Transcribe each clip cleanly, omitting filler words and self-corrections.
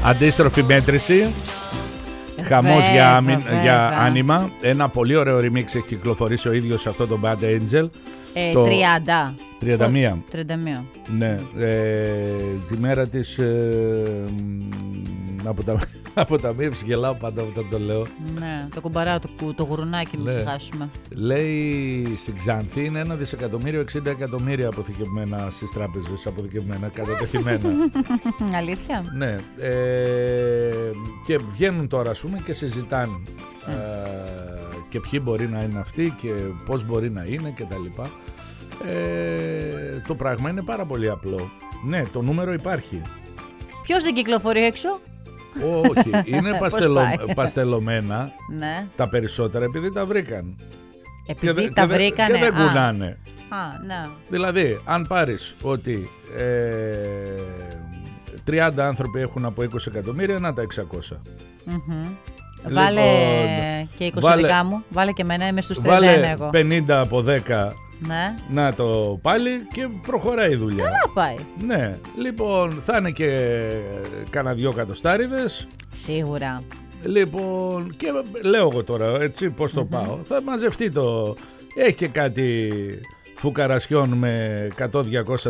Αντίστροφη μέτρηση. Χαμός για άνιμα. Ένα πολύ ωραίο remix έχει κυκλοφορήσει ο ίδιος αυτό το Bad Angel. 31. Ναι, τη μέρα της αποταμίευσης, γελάω πάντα όταν το λέω. Ναι, το κουμπαράω, το γουρουνάκι, μην ξεχάσουμε. Λέει στην Ξάνθη είναι 1.260 εκατομμύρια αποθηκευμένα στις τράπεζες, αποθηκευμένα, κατατεθειμένα. Αλήθεια. Ναι, και βγαίνουν τώρα ας πούμε και συζητάνε και ποιοι μπορεί να είναι αυτοί και πώς μπορεί να είναι και τα λοιπά. Το πράγμα είναι πάρα πολύ απλό. Ναι, το νούμερο υπάρχει. Ποιος δεν κυκλοφορεί έξω? Όχι, είναι παστελωμένα. Ναι. Τα περισσότερα επειδή τα βρήκαν. Επειδή τα βρήκανε. Και δεν κουνάνε. Ναι. Δηλαδή, αν πάρεις ότι 30 άνθρωποι έχουν από 20 εκατομμύρια, να τα 600. Βάλε και 20 δικά μου. Βάλε και εμένα, είμαι στους 31 εγώ. Βάλε 50 από 10. Ναι. Να το πάλι και προχωράει η δουλειά. Καλά πάει. Ναι, λοιπόν θα είναι και κάνα 2 εκατοστάριδες. Σίγουρα. Λοιπόν, και λέω εγώ τώρα έτσι πώς το πάω. Θα μαζευτεί το... Έχει και κάτι φουκαρασιών με 100, 200, 10, 20,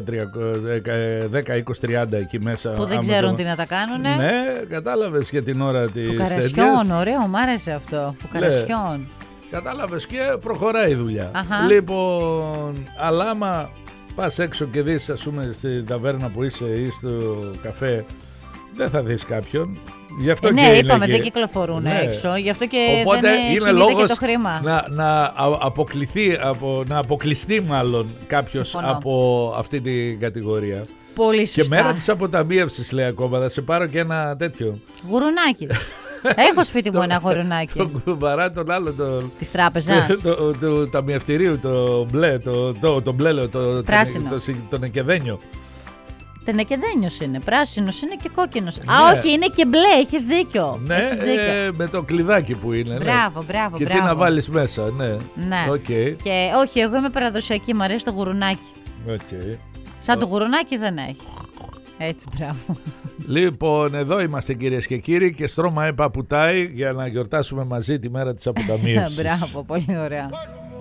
30 εκεί μέσα. Που δεν ξέρουν τι να τα κάνουνε. Ναι, κατάλαβες για την ώρα της Φουκαρασιών, ωραίο, μ' άρεσε αυτό. Φουκαρασιών. Κατάλαβες και προχωράει η δουλειά. Λοιπόν, αλλά άμα πας έξω και δεις ας πούμε στην ταβέρνα που είσαι ή στο καφέ, δεν θα δεις κάποιον. Γι' αυτό ναι, και είπαμε, είναι δεν κυκλοφορούν έξω, γι' αυτό και οπότε δεν είναι λόγος και το χρήμα. Να αποκλειστεί μάλλον κάποιος από αυτή την κατηγορία. Πολύ σωστά. Και μέρα της αποταμίευσης λέει ακόμα, θα σε πάρω και ένα τέτοιο γουρουνάκι. Έχω σπίτι μου ένα γουρουνάκι. Το κουμπαρά τον άλλο της τράπεζας. Του ταμιευτηρίου, το μπλε, το μπλε λέω, πράσινο. Το νεκεδένιο. Τενεκεδένιος είναι, πράσινος είναι και κόκκινος. Ναι. Όχι, είναι και μπλε, έχεις δίκιο. Ναι, έχεις δίκιο. Με το κλειδάκι που είναι. Μπράβο. Και τι να βάλεις μέσα, ναι. Okay. Και όχι, εγώ είμαι παραδοσιακή, μου αρέσει το γουρουνάκι. Σαν το γουρουνάκι δεν έχει. Έτσι, μπράβο. Λοιπόν, εδώ είμαστε κυρίες και κύριοι και στρώμα παπουτάει για να γιορτάσουμε μαζί τη μέρα της αποταμίευσης. Μπράβο, πολύ ωραία.